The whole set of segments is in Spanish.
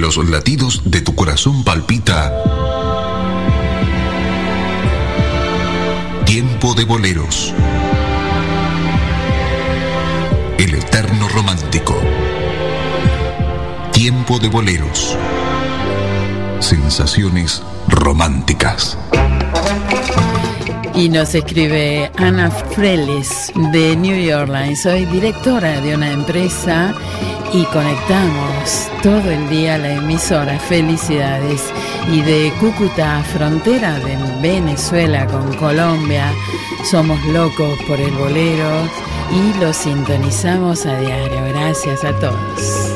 los latidos de tu corazón palpita Tiempo de Boleros. El eterno romántico. Tiempo de Boleros. Sensaciones románticas. Y nos escribe Ana Freles de New Orleans. Soy directora de una empresa y conectamos todo el día la emisora. Felicidades. Y de Cúcuta, frontera de Venezuela con Colombia, somos locos por el bolero y lo sintonizamos a diario. Gracias a todos.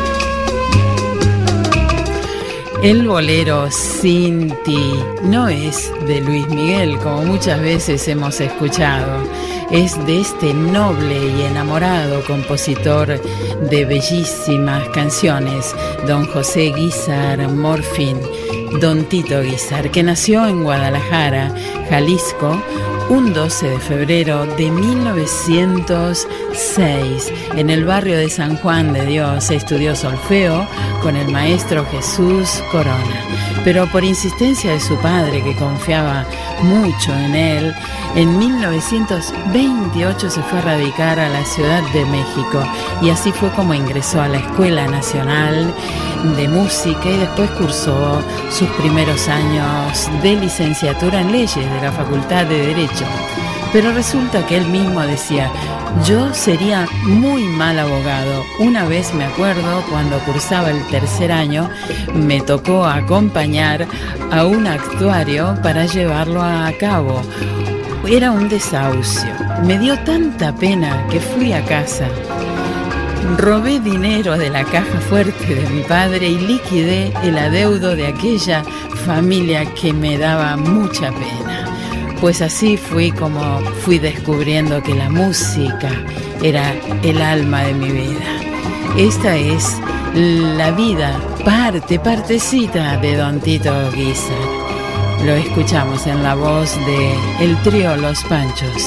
El bolero Sin Ti no es de Luis Miguel, como muchas veces hemos escuchado. Es de este noble y enamorado compositor de bellísimas canciones, don José Guízar Morfín, don Tito Guízar, que nació en Guadalajara, Jalisco, un 12 de febrero de 1906, en el barrio de San Juan de Dios. Estudió solfeo con el maestro Jesús Corona, pero por insistencia de su padre, que confiaba mucho en él, en 1928 se fue a radicar a la Ciudad de México, y así fue como ingresó a la Escuela Nacional de Música y después cursó sus primeros años de licenciatura en leyes de la Facultad de Derecho. Pero resulta que él mismo decía: yo sería muy mal abogado. Una vez me acuerdo, cuando cursaba el tercer año, me tocó acompañar a un actuario para llevarlo a cabo. Era un desahucio. Me dio tanta pena que fui a casa. Robé dinero de la caja fuerte de mi padre y liquidé el adeudo de aquella familia que me daba mucha pena. Pues así fui como fui descubriendo que la música era el alma de mi vida. Esta es la vida, partecita de don Tito Guízar. Lo escuchamos en la voz de el trío Los Panchos.